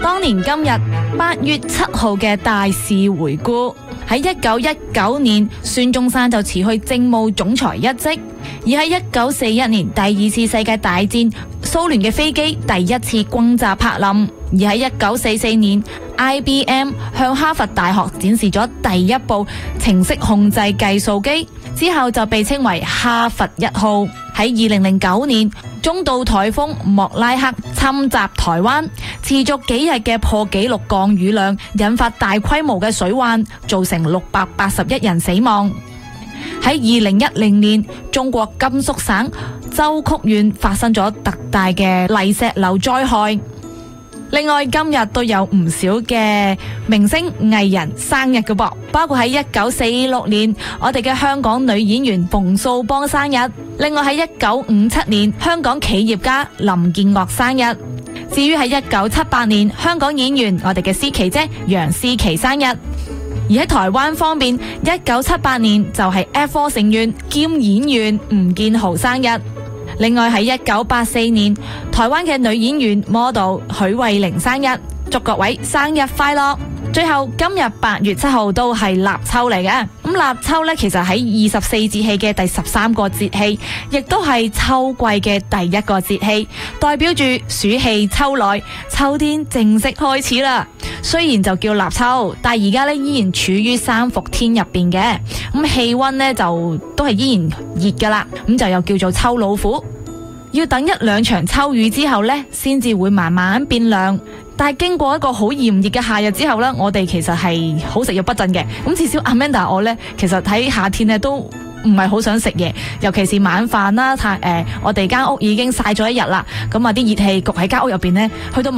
當年今日8月7號嘅大事回顧，喺1919年，孫中山就辭去政務總裁一職；而喺1941年第2次世界大戰，蘇聯嘅飛機第一次轟炸柏林；而喺1944年，IBM 向哈佛大學展示咗第一部程式控制計數機，之後就被稱為哈佛1號。喺2009年，中度颱風莫拉克侵襲台灣，持續幾日嘅破紀錄降雨量，引發大規模嘅水患，造成681人死亡。喺2010年，中國甘肅省舟曲縣發生咗特大嘅泥石流災害。另外今日都有唔少嘅明星藝人生日嘅噃，包括喺1946年我哋嘅香港女演員馮素邦生日，另外喺1957年香港企業家林建岳生日。至於喺1978年香港演員我哋嘅思琪姐楊思琦生日。而喺台灣方面，1978年就係 F4 成員兼演員吳建豪生日。另外喺1984年，台灣嘅女演員 model 許慧玲生日，祝各位生日快樂。最後今日8月7號都係立秋嚟嘅，咁立秋呢，其實喺24節氣嘅第13個節氣，亦都係秋季嘅第一個節氣，代表住暑氣秋來，秋天正式開始啦。雖然就叫立秋，但係而家呢依然處於三伏天入邊嘅，咁氣溫呢就都係依然熱噶啦，咁就又叫做秋老虎。要等一兩場秋雨之後呢，先至會慢慢變涼。但係經過一個好炎熱嘅夏日之後呢，我哋其實係好食欲不振嘅。咁至少 Amanda 我呢，其實喺夏天呢都唔係好想食嘢，尤其是晚飯啦。我哋間屋已經曬咗一日啦，咁啊啲熱氣焗喺間屋入邊呢，去到